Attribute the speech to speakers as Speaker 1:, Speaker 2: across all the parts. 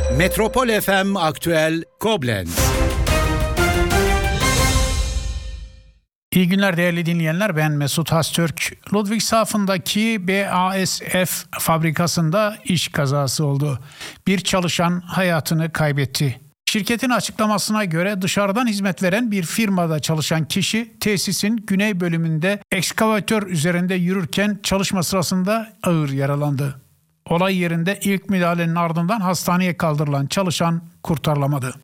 Speaker 1: Metropol FM Aktüel Koblenz.
Speaker 2: İyi günler değerli dinleyenler, ben Mesut Hastürk. Ludwigshafen'daki BASF fabrikasında iş kazası oldu. Bir çalışan hayatını kaybetti. Şirketin açıklamasına göre dışarıdan hizmet veren bir firmada çalışan kişi tesisin güney bölümünde ekskavatör üzerinde yürürken çalışma sırasında ağır yaralandı. Olay yerinde ilk müdahalenin ardından hastaneye kaldırılan çalışan kurtarılamadı.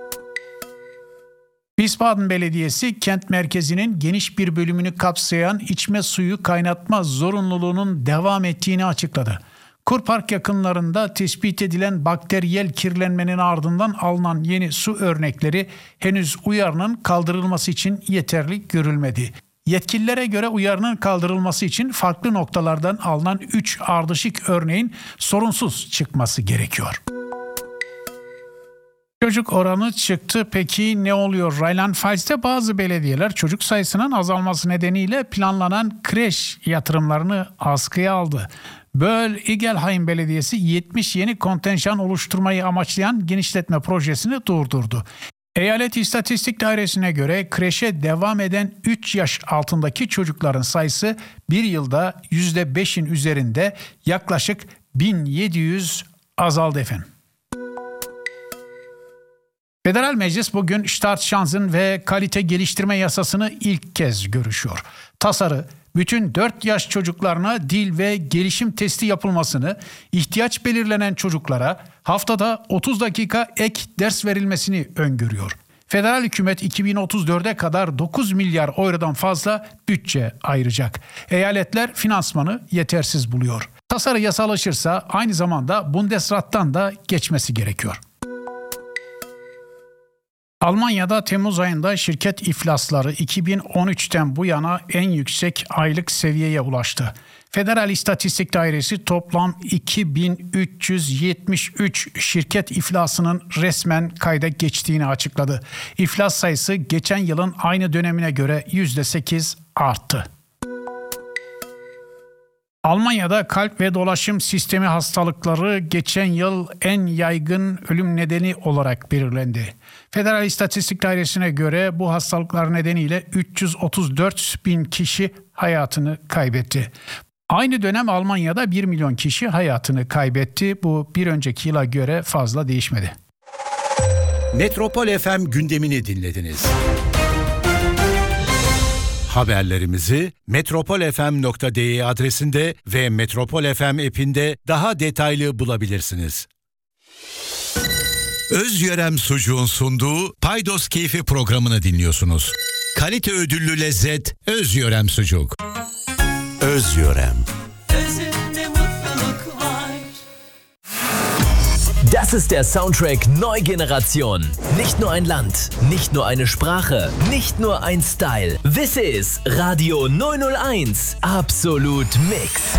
Speaker 2: Wiesbaden Belediyesi kent merkezinin geniş bir bölümünü kapsayan içme suyu kaynatma zorunluluğunun devam ettiğini açıkladı. Kurpark yakınlarında tespit edilen bakteriyel kirlenmenin ardından alınan yeni su örnekleri henüz uyarının kaldırılması için yeterli görülmedi. Yetkililere göre uyarının kaldırılması için farklı noktalardan alınan 3 ardışık örneğin sorunsuz çıkması gerekiyor. Çocuk oranı çıktı. Peki ne oluyor? Rheinland-Pfalz'te bazı belediyeler çocuk sayısının azalması nedeniyle planlanan kreş yatırımlarını askıya aldı. Böll-Igelheim Belediyesi 70 yeni kontenjan oluşturmayı amaçlayan genişletme projesini durdurdu. Eyalet İstatistik Dairesi'ne göre kreşe devam eden 3 yaş altındaki çocukların sayısı bir yılda %5'in üzerinde yaklaşık 1700 azaldı efendim. Federal Meclis bugün Startchancen ve kalite geliştirme yasasını ilk kez görüşüyor. Tasarı, bütün 4 yaş çocuklarına dil ve gelişim testi yapılmasını, ihtiyaç belirlenen çocuklara haftada 30 dakika ek ders verilmesini öngörüyor. Federal hükümet 2034'e kadar 9 milyar eurodan fazla bütçe ayıracak. Eyaletler finansmanı yetersiz buluyor. Tasarı yasalaşırsa aynı zamanda Bundesrat'tan da geçmesi gerekiyor. Almanya'da Temmuz ayında şirket iflasları 2013'ten bu yana en yüksek aylık seviyeye ulaştı. Federal İstatistik Dairesi toplam 2373 şirket iflasının resmen kayda geçtiğini açıkladı. İflas sayısı geçen yılın aynı dönemine göre %8 arttı. Almanya'da kalp ve dolaşım sistemi hastalıkları geçen yıl en yaygın ölüm nedeni olarak belirlendi. Federal İstatistik Dairesi'ne göre bu hastalıklar nedeniyle 334 bin kişi hayatını kaybetti. Aynı dönem Almanya'da 1 milyon kişi hayatını kaybetti. Bu bir önceki yıla göre fazla değişmedi.
Speaker 1: Metropol FM gündemini dinlediniz. Haberlerimizi metropolfm.de adresinde ve Metropol FM app'inde daha detaylı bulabilirsiniz. Özyörem Sucuğun sunduğu Paydos Keyfi programını dinliyorsunuz. Kalite ödüllü lezzet Özyörem Sucuk. Özyörem.
Speaker 3: Özünde mutluluk var.
Speaker 4: Das ist der Soundtrack Neue Generation. Nicht nur ein Land, nicht nur eine Sprache, nicht nur ein Style. This is Radio 901. Absolut Mix.